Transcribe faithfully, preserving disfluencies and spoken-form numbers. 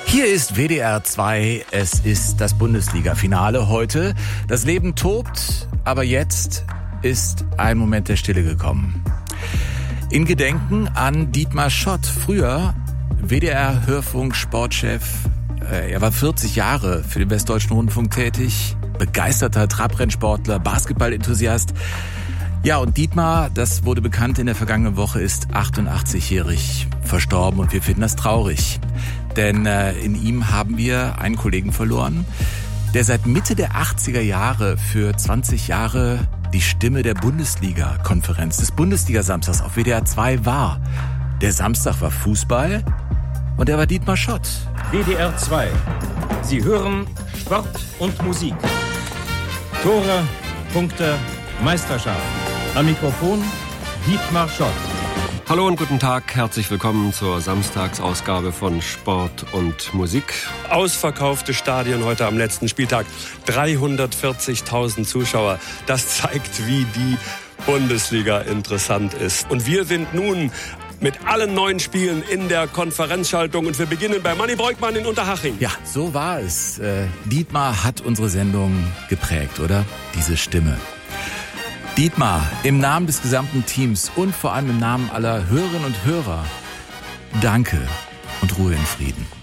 Hier ist W D R zwei, es ist das Bundesliga-Finale heute. Das Leben tobt, aber jetzt ist ein Moment der Stille gekommen. In Gedenken an Dietmar Schott, früher W D R-Hörfunk-Sportchef. Er war vierzig Jahre für den Westdeutschen Rundfunk tätig, begeisterter Trabrennsportler, Basketball-Enthusiast. Ja, und Dietmar, das wurde bekannt in der vergangenen Woche, ist achtundachtzigjährig verstorben und wir finden das traurig. Denn äh, in ihm haben wir einen Kollegen verloren, der seit Mitte der achtziger Jahre für zwanzig Jahre die Stimme der Bundesliga-Konferenz, des Bundesliga-Samstags auf W D R zwei war. Der Samstag war Fußball und er war Dietmar Schott. W D R zwei. Sie hören Sport und Musik. Tore, Punkte, Meisterschaft. Am Mikrofon Dietmar Schott. Hallo und guten Tag, herzlich willkommen zur Samstagsausgabe von Sport und Musik. Ausverkaufte Stadien heute am letzten Spieltag, dreihundertvierzigtausend Zuschauer. Das zeigt, wie die Bundesliga interessant ist. Und wir sind nun mit allen neuen Spielen in der Konferenzschaltung und wir beginnen bei Manni Breukmann in Unterhaching. Ja, so war es. Äh, Dietmar hat unsere Sendung geprägt, oder? Diese Stimme. Dietmar, im Namen des gesamten Teams und vor allem im Namen aller Hörerinnen und Hörer, danke und Ruhe in Frieden.